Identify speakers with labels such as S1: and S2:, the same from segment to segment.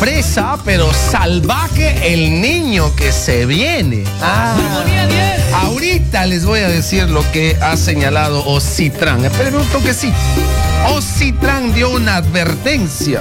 S1: fresa, pero salvaje el niño que se viene. Ahorita les voy a decir lo que ha señalado Ocitran. Espérenme un toquecito. Ocitran dio una advertencia.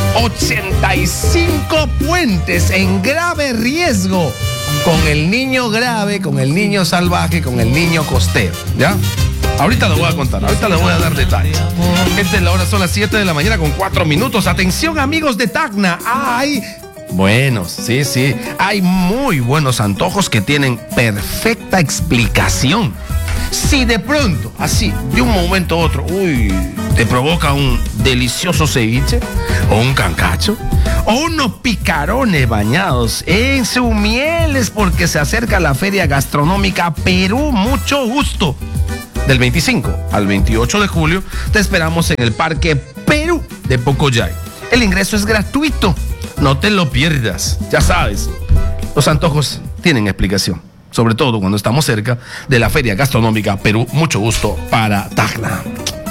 S1: 85 puentes en grave riesgo. Con el niño grave, con el niño salvaje, con el niño costero. ¿Ya? Ahorita lo voy a contar, ahorita les voy a dar detalles. La hora son las 7 de la mañana con 4 minutos. Atención, amigos de Tacna. Hay buenos, sí. Hay muy buenos antojos que tienen perfecta explicación. Si de pronto, así, de un momento a otro, te provoca un delicioso ceviche, o un cancacho, o unos picarones bañados en su mieles, porque se acerca la Feria Gastronómica Perú Mucho Gusto. Del 25 al 28 de julio te esperamos en el Parque Perú de Pocoyay. El ingreso es gratuito, no te lo pierdas. Ya sabes, los antojos tienen explicación, sobre todo cuando estamos cerca de la Feria Gastronómica Perú Mucho Gusto para Tacna.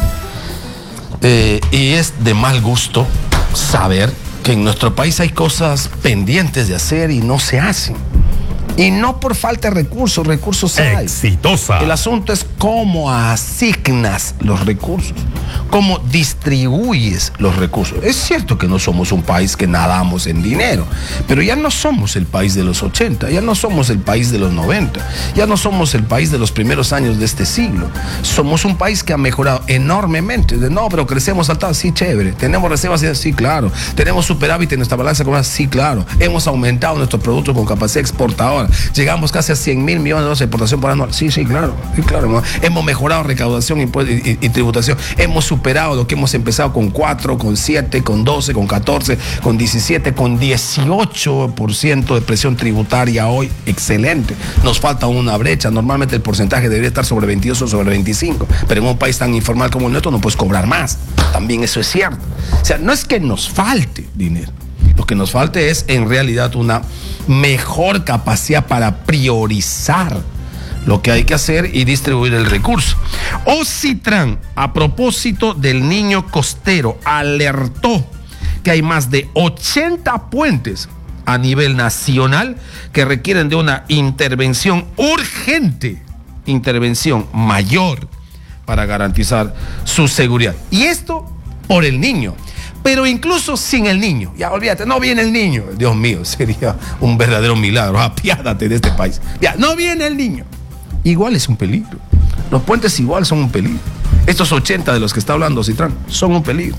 S1: Y es de mal gusto saber que en nuestro país hay cosas pendientes de hacer y no se hacen. Y no por falta de recursos hay.
S2: Exitosa.
S1: El asunto es cómo asignas los recursos, cómo distribuyes los recursos. Es cierto que no somos un país que nadamos en dinero, pero ya no somos el país de los 80, ya no somos el país de los 90, ya no somos el país de los primeros años de este siglo. Somos un país que ha mejorado enormemente. Pero crecemos al sí, chévere. Tenemos reservas, sí, claro. Tenemos superávit en nuestra balanza comercial, sí, claro. Hemos aumentado nuestros productos con capacidad exportadora. Llegamos casi a 100 mil millones de dólares de exportación por anual. Sí, claro. ¿No? Hemos mejorado recaudación y tributación. Hemos superado lo que hemos empezado con 4, con 7, con 12, con 14, con 17, con 18% de presión tributaria hoy. Excelente. Nos falta una brecha. Normalmente el porcentaje debería estar sobre 22 o sobre 25. Pero en un país tan informal como el nuestro no puedes cobrar más. También eso es cierto. O sea, no es que nos falte dinero. Lo que nos falta es en realidad una mejor capacidad para priorizar lo que hay que hacer y distribuir el recurso. Ocitran, a propósito del niño costero, alertó que hay más de 80 puentes a nivel nacional que requieren de una intervención urgente, intervención mayor para garantizar su seguridad. Y esto por el niño. Pero incluso sin el niño, ya olvídate, no viene el niño. Dios mío, sería un verdadero milagro. Apiádate de este país. Ya, no viene el niño. Igual es un peligro. Los puentes igual son un peligro. Estos 80 de los que está hablando Ocitran son un peligro.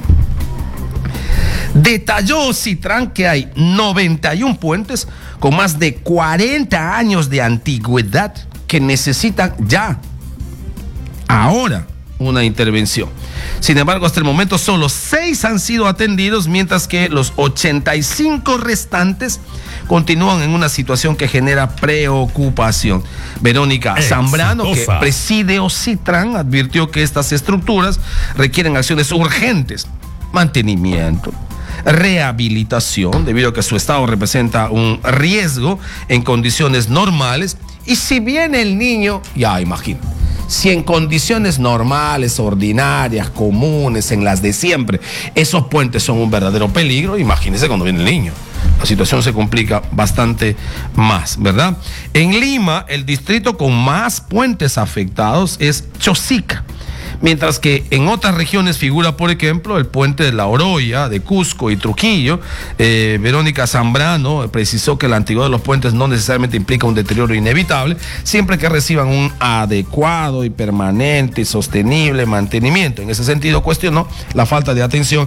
S1: Detalló Ocitran que hay 91 puentes con más de 40 años de antigüedad que necesitan ya, ahora, una intervención. Sin embargo, hasta el momento solo 6 han sido atendidos, mientras que los 85 restantes continúan en una situación que genera preocupación. Verónica Zambrano, que preside Ocitran, advirtió que estas estructuras requieren acciones urgentes, mantenimiento, rehabilitación, debido a que su estado representa un riesgo en condiciones normales. Y si viene el niño, ya imagino. Si en condiciones normales, ordinarias, comunes, en las de siempre, esos puentes son un verdadero peligro, imagínense cuando viene el niño. La situación se complica bastante más, ¿verdad? En Lima, el distrito con más puentes afectados es Chosica, mientras que en otras regiones figura, por ejemplo, el puente de La Oroya, de Cusco y Trujillo. Verónica Zambrano precisó que la antigüedad de los puentes no necesariamente implica un deterioro inevitable, siempre que reciban un adecuado y permanente y sostenible mantenimiento. En ese sentido, cuestionó la falta de atención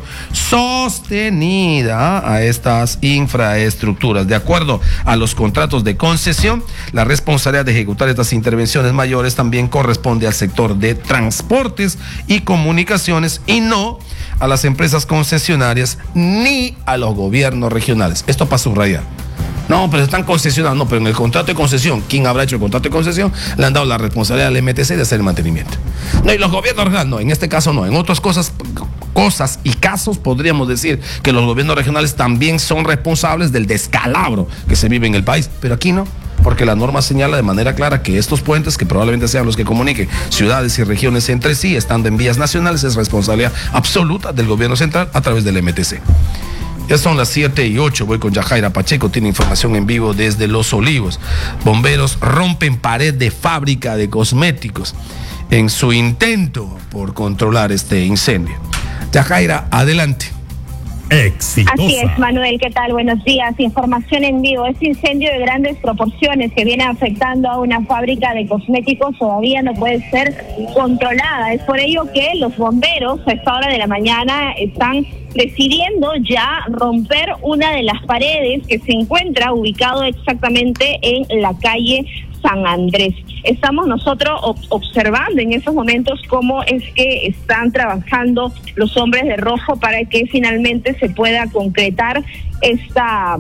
S1: sostenida a estas infraestructuras. De acuerdo a los contratos de concesión, la responsabilidad de ejecutar estas intervenciones mayores también corresponde al sector de transporte y comunicaciones, y no a las empresas concesionarias ni a los gobiernos regionales. Esto para subrayar. No, pero están concesionando. No, pero en el contrato de concesión, ¿quién habrá hecho el contrato de concesión? Le han dado la responsabilidad al MTC de hacer el mantenimiento. No, y los gobiernos regionales, no, en este caso no. En otras cosas y casos podríamos decir que los gobiernos regionales también son responsables del descalabro que se vive en el país, pero aquí no. Porque la norma señala de manera clara que estos puentes, que probablemente sean los que comuniquen ciudades y regiones entre sí, estando en vías nacionales, es responsabilidad absoluta del gobierno central a través del MTC. Ya son las 7:08, voy con Yajaira Pacheco, tiene información en vivo desde Los Olivos. Bomberos rompen pared de fábrica de cosméticos en su intento por controlar este incendio. Yajaira, adelante.
S2: Exitosa.
S3: Así es, Manuel, ¿qué tal? Buenos días. Información en vivo. Este incendio de grandes proporciones que viene afectando a una fábrica de cosméticos todavía no puede ser controlada. Es por ello que los bomberos a esta hora de la mañana están decidiendo ya romper una de las paredes que se encuentra ubicado exactamente en la calle San Andrés. Estamos nosotros observando en esos momentos cómo es que están trabajando los hombres de rojo para que finalmente se pueda concretar esta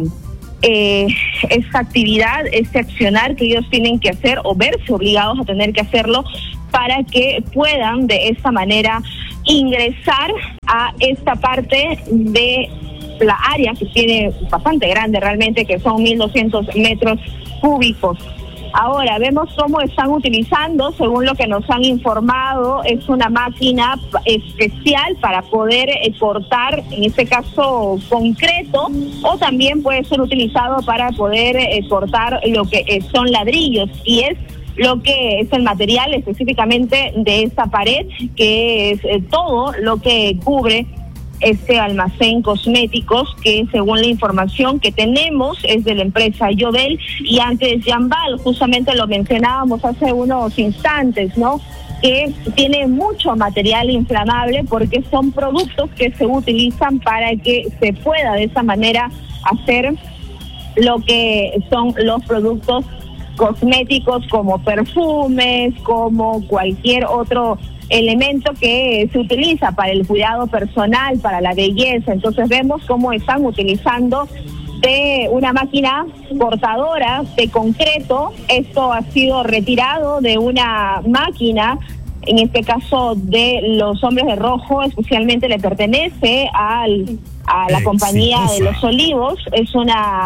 S3: actividad, este accionar que ellos tienen que hacer o verse obligados a tener que hacerlo para que puedan de esta manera ingresar a esta parte de la área que tiene bastante grande realmente, que son 1.200 metros cúbicos. Ahora, vemos cómo están utilizando, según lo que nos han informado, es una máquina especial para poder cortar, en este caso, concreto, o también puede ser utilizado para poder cortar lo que son ladrillos, y es lo que es el material específicamente de esta pared, que es todo lo que cubre este almacén cosméticos, que según la información que tenemos es de la empresa Yodel, y antes Jambal, justamente lo mencionábamos hace unos instantes, ¿no?, que tiene mucho material inflamable porque son productos que se utilizan para que se pueda de esa manera hacer lo que son los productos cosméticos como perfumes, como cualquier otro elemento que se utiliza para el cuidado personal, para la belleza. Entonces vemos cómo están utilizando de una máquina cortadora de concreto. Esto ha sido retirado de una máquina, en este caso de los hombres de rojo, especialmente le pertenece a la compañía de Los Olivos. Es una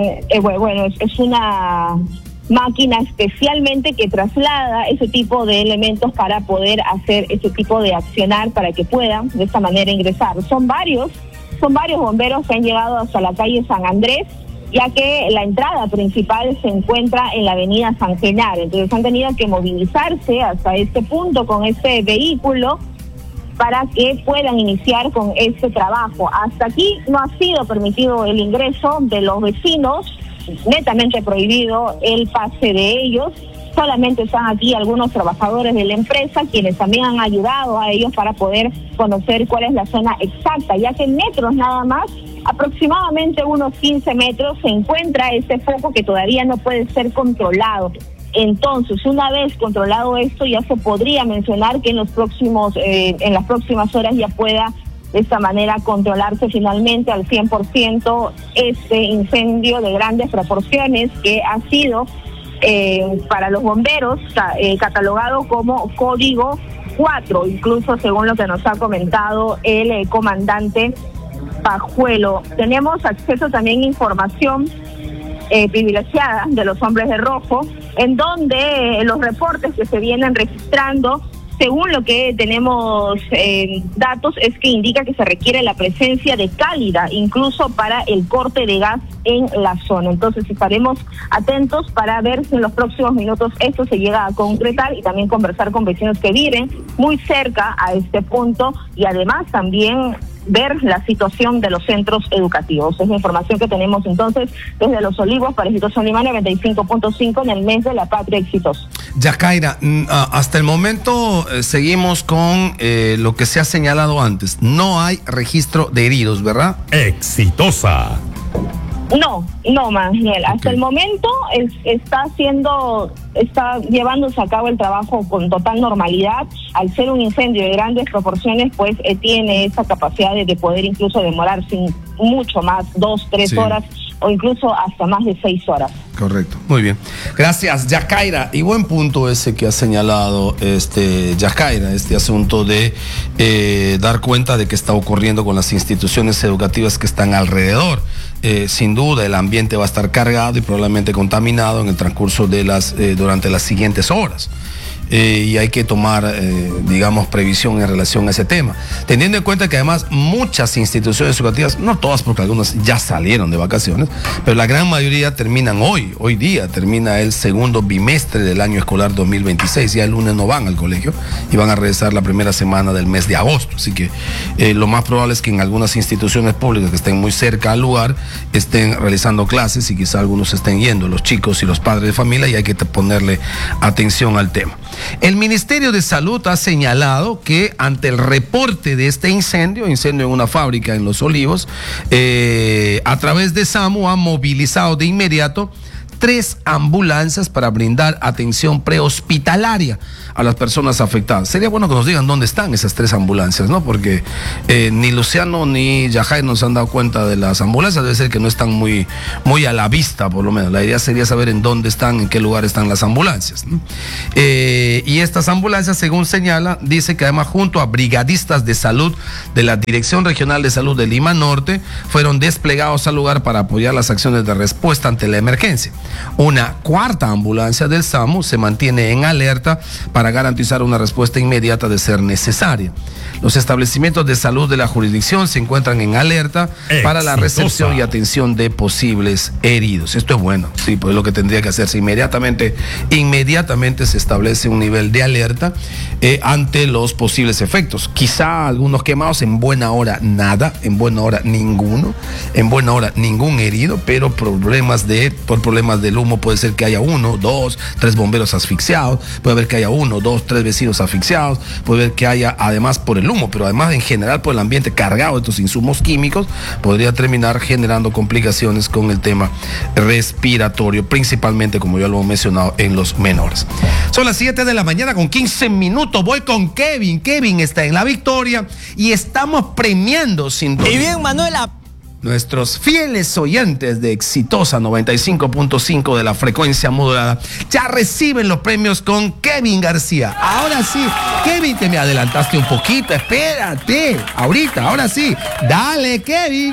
S3: es una máquina especialmente que traslada ese tipo de elementos para poder hacer ese tipo de accionar para que puedan de esta manera ingresar. Son varios bomberos que han llegado hasta la calle San Andrés, ya que la entrada principal se encuentra en la avenida San Genaro. Entonces han tenido que movilizarse hasta este punto con este vehículo para que puedan iniciar con este trabajo. Hasta aquí no ha sido permitido el ingreso de los vecinos, netamente prohibido el pase de ellos. Solamente están aquí algunos trabajadores de la empresa, quienes también han ayudado a ellos para poder conocer cuál es la zona exacta, ya que en metros nada más, aproximadamente unos 15 metros, se encuentra este foco que todavía no puede ser controlado. Entonces, una vez controlado esto, ya se podría mencionar que en las próximas horas ya pueda de esta manera controlarse finalmente al 100% este incendio de grandes proporciones que ha sido para los bomberos catalogado como código 4, incluso según lo que nos ha comentado el comandante Pajuelo. Tenemos acceso también a información privilegiada de los hombres de rojo, en donde los reportes que se vienen registrando, según lo que tenemos datos, es que indica que se requiere la presencia de cálida, incluso para el corte de gas en la zona. Entonces estaremos atentos para ver si en los próximos minutos esto se llega a concretar y también conversar con vecinos que viven muy cerca a este punto, y además también ver la situación de los centros educativos. Es la información que tenemos entonces desde Los Olivos para Exitosa Lima 95.5 en el mes de la patria exitosa.
S1: Yajaira, hasta el momento seguimos con lo que se ha señalado antes. No hay registro de heridos, ¿verdad?
S2: Exitosa.
S3: No, Manuel. Hasta el momento está llevándose a cabo el trabajo con total normalidad. Al ser un incendio de grandes proporciones, pues tiene esa capacidad de poder incluso demorarse mucho más, 2-3 horas o incluso hasta más de 6 horas.
S1: Correcto, muy bien. Gracias, Yajaira. Y buen punto ese que ha señalado Yajaira, este asunto de dar cuenta de que está ocurriendo con las instituciones educativas que están alrededor. Sin duda el ambiente va a estar cargado y probablemente contaminado en el transcurso de durante las siguientes horas. y hay que tomar, digamos, previsión en relación a ese tema. Teniendo en cuenta que además muchas instituciones educativas, no todas porque algunas ya salieron de vacaciones, pero la gran mayoría terminan hoy día termina el segundo bimestre del año escolar 2026, ya el lunes no van al colegio y van a regresar la primera semana del mes de agosto, así que lo más probable es que en algunas instituciones públicas que estén muy cerca al lugar estén realizando clases y quizá algunos estén yendo, los chicos y los padres de familia, y hay que ponerle atención al tema. El Ministerio de Salud ha señalado que ante el reporte de este incendio en una fábrica en Los Olivos, a través de SAMU han movilizado de inmediato 3 ambulancias para brindar atención prehospitalaria a las personas afectadas. Sería bueno que nos digan dónde están esas 3 ambulancias, ¿no? Porque ni Luciano ni Yajay nos han dado cuenta de las ambulancias. Debe ser que no están muy a la vista, por lo menos. La idea sería saber en dónde están, en qué lugar están las ambulancias, ¿no? Y estas ambulancias, según señala, dice que además junto a brigadistas de salud de la Dirección Regional de Salud de Lima Norte, fueron desplegados al lugar para apoyar las acciones de respuesta ante la emergencia. Una 4ª ambulancia del SAMU se mantiene en alerta para garantizar una respuesta inmediata de ser necesaria. Los establecimientos de salud de la jurisdicción se encuentran en alerta para la recepción y atención de posibles heridos. Esto es bueno, sí, pues es lo que tendría que hacerse inmediatamente. Inmediatamente se establece un nivel de alerta ante los posibles efectos. Quizá algunos quemados, en buena hora nada, en buena hora ninguno, en buena hora ningún herido, pero por problemas del humo puede ser que haya 1, 2, 3 bomberos asfixiados, puede haber que haya 1, 2, 3 vecinos asfixiados, puede haber que haya, además por el humo, pero además en general por el ambiente cargado de estos insumos químicos, podría terminar generando complicaciones con el tema respiratorio, principalmente, como ya lo hemos mencionado, en los menores. Son las 7 de la mañana con 15 minutos. Voy con Kevin. Kevin está en La Victoria y estamos premiando sin duda.
S4: Y bien, Manuela.
S1: Nuestros fieles oyentes de Exitosa 95.5 de la frecuencia modulada ya reciben los premios con Kevin García. Ahora sí, Kevin, te me adelantaste un poquito, espérate, ahora sí, dale, Kevin.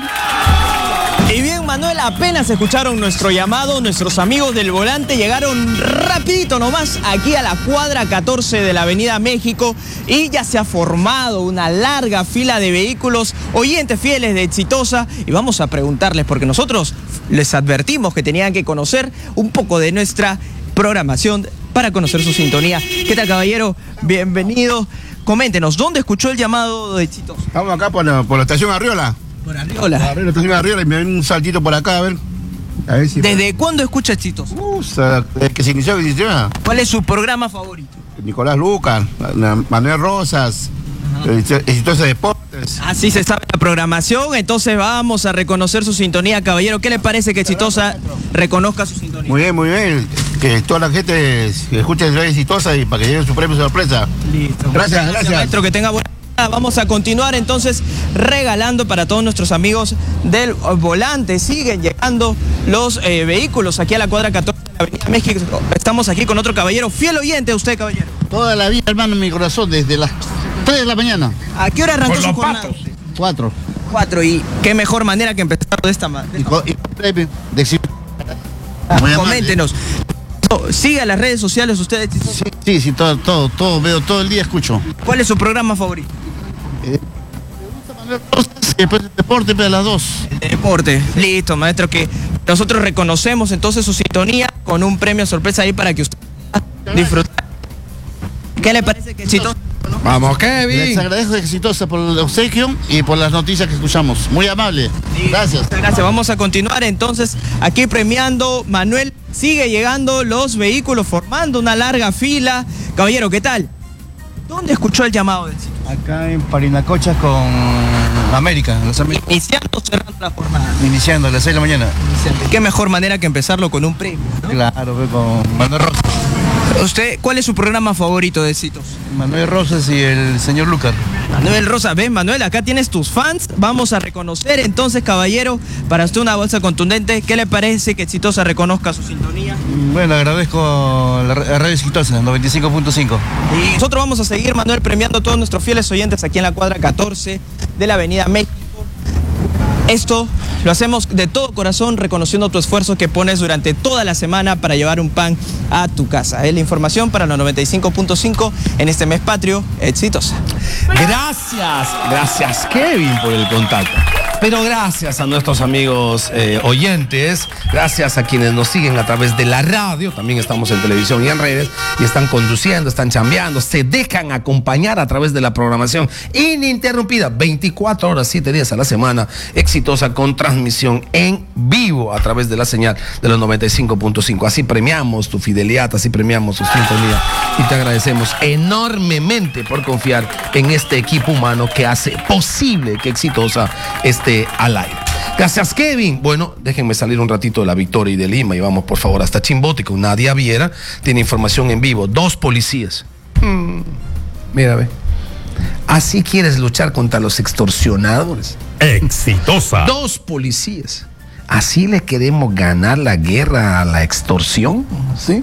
S4: Y bien, Manuel, apenas escucharon nuestro llamado, nuestros amigos del volante llegaron rapidito nomás aquí a la cuadra 14 de la Avenida México y ya se ha formado una larga fila de vehículos, oyentes fieles de Exitosa, y vamos a preguntarles, porque nosotros les advertimos que tenían que conocer un poco de nuestra programación para conocer su sintonía. ¿Qué tal, caballero? Bienvenido. Coméntenos, ¿dónde escuchó el llamado de Exitosa?
S5: Estamos acá por la estación Arriola.
S4: Por Arriola.
S5: La estación Arriola, y me ven un saltito por acá, a ver si
S4: ¿Desde cuándo escucha Exitosa?
S5: desde que se inició.
S4: ¿Cuál es su programa favorito?
S5: Nicolás Lucas, Manuel Rosas, Exitosa Deportes.
S4: Así se sabe la programación, entonces vamos a reconocer su sintonía, caballero. ¿Qué le parece que Exitosa reconozca su sintonía?
S5: Muy bien. Que toda la gente escuche Exitosa y para que lleven su premio sorpresa.
S4: Listo.
S5: Gracias.
S4: Maestro, que tenga buena. Vamos a continuar entonces regalando para todos nuestros amigos del volante. Siguen llegando los vehículos aquí a la cuadra 14 de la Avenida México. Estamos aquí con otro caballero, fiel oyente. ¿Usted, caballero?
S6: Toda la vida, hermano, en mi corazón, desde las 3 de la mañana.
S4: ¿A qué hora arrancó su jornada?
S6: 4.
S4: 4, y qué mejor manera que empezar de esta manera. Coméntenos. ¿Sigue a las redes sociales ustedes?
S6: Sí, todo, veo, todo el día escucho.
S4: ¿Cuál es su programa favorito?
S6: Después del deporte, pero a las 2.
S4: El deporte. Listo, maestro, que nosotros reconocemos entonces su sintonía con un premio sorpresa ahí para que usted disfrute. ¿Qué le parece que Exitosa?
S1: Vamos, Kevin.
S6: Les agradezco a Exitosa por el obsequio y por las noticias que escuchamos. Muy amable. Gracias.
S4: Gracias. Vamos a continuar entonces aquí premiando. Manuel, sigue llegando los vehículos formando una larga fila. Caballero, ¿qué tal? ¿Dónde escuchó el llamado del sitio?
S6: Acá en Parinacocha con América.
S4: Iniciando o cerrando la jornada.
S6: Iniciando a las 6 de la mañana.
S4: Qué mejor manera que empezarlo con un premio, ¿no?
S6: Claro, con Manuel Rosas.
S4: ¿Usted cuál es su programa favorito de Exitosa?
S6: Manuel Rosas y el señor Lucas.
S4: Manuel Rosas, ven, Manuel, acá tienes tus fans. Vamos a reconocer entonces, caballero, para usted una bolsa contundente. ¿Qué le parece que Exitosa reconozca su sintonía?
S6: Bueno, agradezco a la Radio Exitosa, 95.5.
S4: Y nosotros vamos a seguir, Manuel, premiando a todos nuestros fieles oyentes aquí en la cuadra 14 de la Avenida México. Esto lo hacemos de todo corazón, reconociendo tu esfuerzo que pones durante toda la semana para llevar un pan a tu casa. Es la información para la 95.5 en este mes patrio exitosa.
S1: Gracias Kevin por el contacto. Pero gracias a nuestros amigos oyentes, gracias a quienes nos siguen a través de la radio, también estamos en televisión y en redes, y están conduciendo, están chambeando, se dejan acompañar a través de la programación ininterrumpida, 24 horas, 7 días a la semana, exitosa, con transmisión en vivo a través de la señal de los 95.5. Así premiamos tu fidelidad, así premiamos tu sintonía, y te agradecemos enormemente por confiar en este equipo humano que hace posible que Exitosa esté al aire. Gracias, Kevin. Bueno, déjenme salir un ratito de la Victoria y de Lima y vamos por favor hasta Chimbote con Nadia Viera. Tiene información en vivo. 2 policías. Mira, ve. ¿Así quieres luchar contra los extorsionadores?
S2: Exitosa.
S1: 2 policías. ¿Así le queremos ganar la guerra a la extorsión? ¿Sí?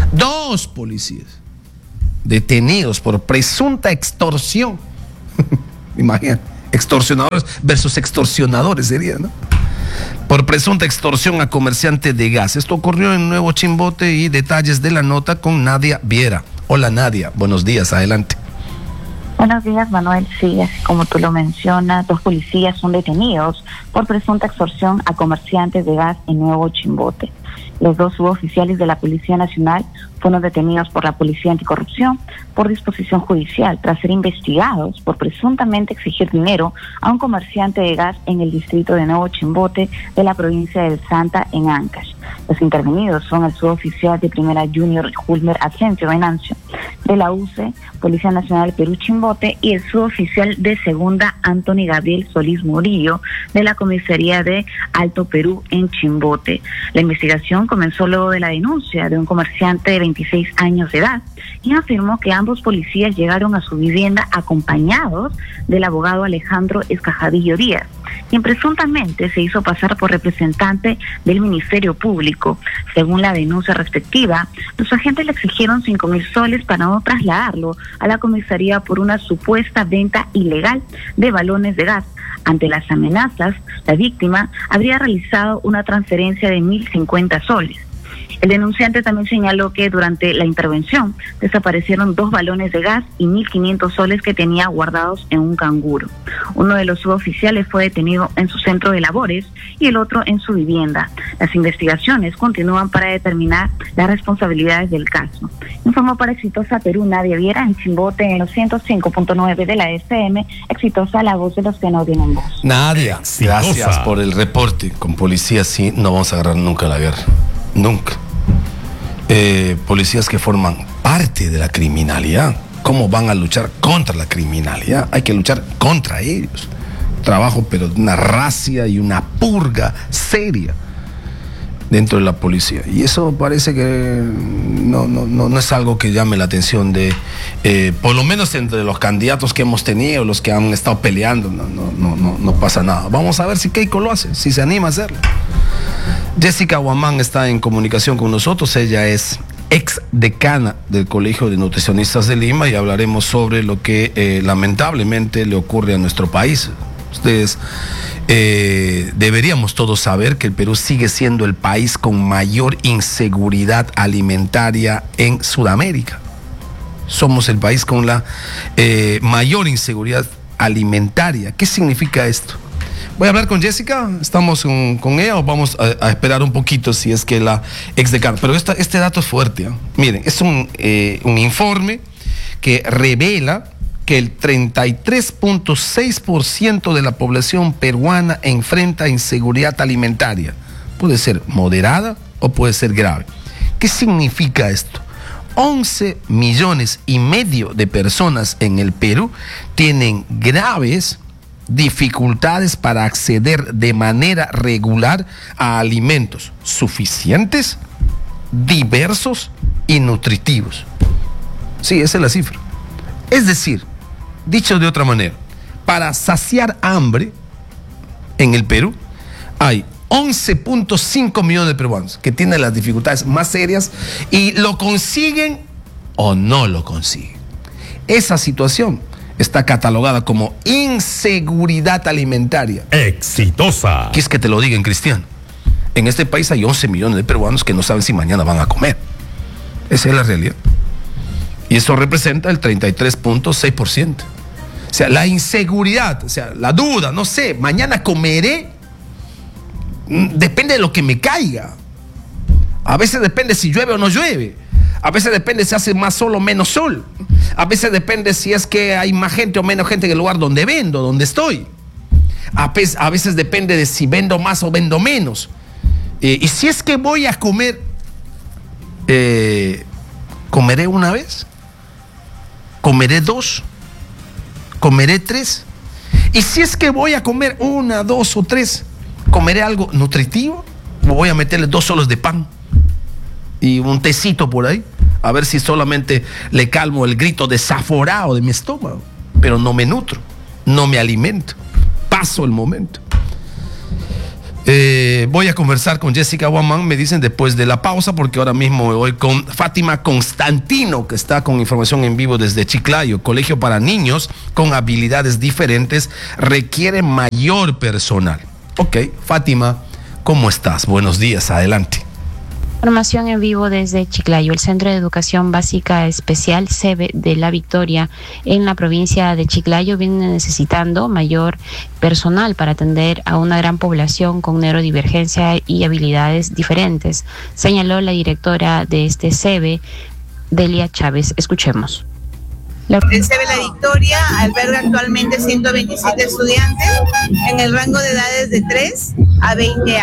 S1: 2 policías detenidos por presunta extorsión. Imagínate. Extorsionadores versus extorsionadores sería, ¿no? Por presunta extorsión a comerciante de gas. Esto ocurrió en Nuevo Chimbote y detalles de la nota con Nadia Viera. Hola Nadia, buenos días, adelante.
S7: Buenos días, Manuel. Sí, así como tú lo mencionas, 2 policías son detenidos por presunta extorsión a comerciantes de gas en Nuevo Chimbote. Los 2 suboficiales de la Policía Nacional fueron detenidos por la Policía Anticorrupción por disposición judicial tras ser investigados por presuntamente exigir dinero a un comerciante de gas en el distrito de Nuevo Chimbote de la provincia del Santa en Ancash. Los intervenidos son el suboficial de primera Junior Hulmer Asensio Venancio de la UCE, Policía Nacional Perú Chimbote, y el suboficial de segunda Anthony Gabriel Solís Murillo de la Comisaría de Alto Perú en Chimbote. La investigación comenzó luego de la denuncia de un comerciante de 26 años de edad, quien afirmó que ambos policías llegaron a su vivienda acompañados del abogado Alejandro Escajadillo Díaz, quien presuntamente se hizo pasar por representante del Ministerio Público. Según la denuncia respectiva, los agentes le exigieron 5,000 soles para no trasladarlo a la comisaría por una supuesta venta ilegal de balones de gas. Ante las amenazas, la víctima habría realizado una transferencia de 1.050 soles. El denunciante también señaló que durante la intervención desaparecieron 2 balones de gas y 1.500 soles que tenía guardados en un canguro. Uno de los suboficiales fue detenido en su centro de labores y el otro en su vivienda. Las investigaciones continúan para determinar las responsabilidades del caso. Informó para Exitosa Perú Nadia Viera en Chimbote en los 105.9 de la FM. Exitosa, la voz de los que no tienen voz.
S1: Nadia, gracias por el reporte. Con policías sí no vamos a agarrar nunca la guerra. Nunca. Policías que forman parte de la criminalidad. ¿Cómo van a luchar contra la criminalidad? Hay que luchar contra ellos. Trabajo, pero de una racia y una purga seria dentro de la policía. Y eso parece que no es algo que llame la atención de, por lo menos entre los candidatos que hemos tenido, los que han estado peleando, no pasa nada. Vamos a ver si Keiko lo hace, si se anima a hacerlo. Jessica Guamán está en comunicación con nosotros. Ella es ex decana del Colegio de Nutricionistas de Lima y hablaremos sobre lo que lamentablemente le ocurre a nuestro país. Ustedes deberíamos todos saber que el Perú sigue siendo el país con mayor inseguridad alimentaria en Sudamérica. Somos el país con la mayor inseguridad alimentaria. ¿Qué significa esto? Voy a hablar con Jessica, estamos con ella o vamos a esperar un poquito si es que la exdecana. Pero este dato es fuerte, ¿eh? Miren, es un informe que revela que el 33.6% de la población peruana enfrenta inseguridad alimentaria. Puede ser moderada o puede ser grave. ¿Qué significa esto? 11 millones y medio de personas en el Perú tienen graves dificultades para acceder de manera regular a alimentos suficientes, diversos y nutritivos. Sí, esa es la cifra. Es decir, dicho de otra manera, para saciar hambre en el Perú hay 11.5 millones de peruanos que tienen las dificultades más serias y lo consiguen o no lo consiguen. Esa situación está catalogada como inseguridad alimentaria.
S2: Exitosa.
S1: ¿Qué es que te lo digan, Cristiano? En este país hay 11 millones de peruanos que no saben si mañana van a comer. Esa es la realidad. Y eso representa el 33.6%. O sea, la inseguridad, o sea, la duda, no sé, mañana comeré, depende de lo que me caiga. A veces depende si llueve o no llueve. A veces depende si hace más sol o menos sol. A veces depende si es que hay más gente o menos gente en el lugar donde vendo, donde estoy. A veces depende de si vendo más o vendo menos. Y si es que voy a comer, ¿comeré una vez? ¿Comeré dos? ¿Comeré tres? Y si es que voy a comer una, dos o tres, ¿comeré algo nutritivo? ¿O voy a meterle 2 solos de pan y un tecito por ahí? A ver si solamente le calmo el grito desaforado de mi estómago. Pero no me nutro, no me alimento. Paso el momento. Voy a conversar con Jessica Guamán, me dicen, después de la pausa, porque ahora mismo me voy con Fátima Constantino, que está con información en vivo desde Chiclayo. Colegio para niños con habilidades diferentes requiere mayor personal. Ok, Fátima, ¿cómo estás? Buenos días, adelante.
S8: Información en vivo desde Chiclayo. El Centro de Educación Básica Especial CEBE de La Victoria en la provincia de Chiclayo viene necesitando mayor personal para atender a una gran población con neurodivergencia y habilidades diferentes, señaló la directora de este CEBE, Delia Chávez. Escuchemos.
S9: El CEBE La Victoria alberga actualmente 127 estudiantes en el rango de edades de 3 a 20 años.